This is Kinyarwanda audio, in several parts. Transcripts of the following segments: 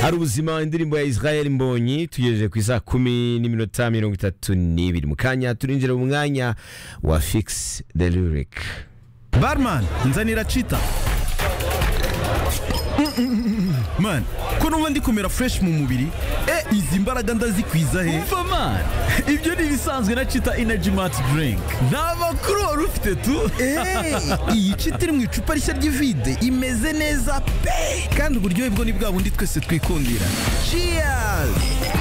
hari ubuzima indirimbo ya Israel Mbonyi tugejeje ku isa 10:32 mu kanya turinjira mu mwanya wa Fix the Lyric. Barman nzanira Chita. Man, ko numva ndi kumera fresh mu mubiri. Izi mbaraga ndazikwiza he? Umva man, ibyo ni ibisanzwe na Chita Energy Mart Drink. Nta makuru wari ufite tu. Iyi Chita iri mu icupa rishya ry'ivide imeze neza pe. Kandi uburyohe bwo ni bwa bundi twese twikundira. Cheers!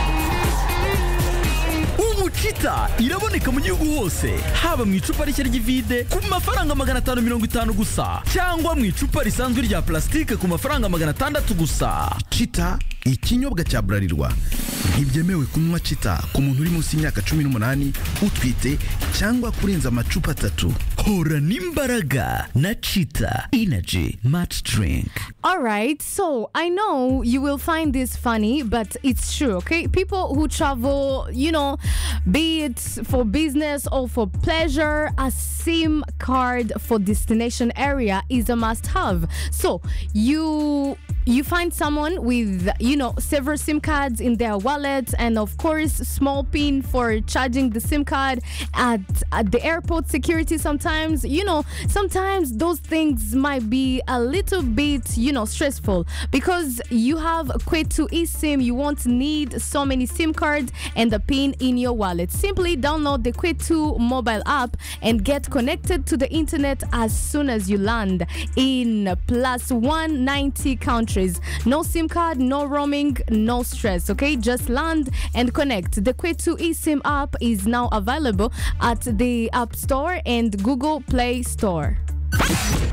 Ubu Chita iraboneka mu gihugu hose, haba mu icupa rishya ry'ivide ku mafaranga 550 gusa, cyangwa mu icupa risanzwe rya plastike ku mafaranga 600 gusa. Chita ikinyobwa cya Bralirwa ntibyemewe kunywa Chita ku muntu uri munsi y'imyaka 18 utwite cyangwa kurenza amacupa 3. Hora n'imbaraga na Chita Energy Mart Drink. All right, so I know you will find this funny, but it's true, okay? People who travel, be it for business or for pleasure, a SIM card for destination area is a must-have. So you find someone with, several SIM cards in their wallet, and of course, small pin for charging the SIM card at the airport security. Sometimes those things might be a little bit, stressful because you have Kwetu eSIM. You won't need so many SIM cards and the pin in your wallet. Simply download the Kwetu mobile app and get connected to the internet as soon as you land in plus 190 countries. No SIM card, no roaming, no stress, okay? Just land and connect. The Kwetu eSIM app is now available at the App Store and Google Play Store.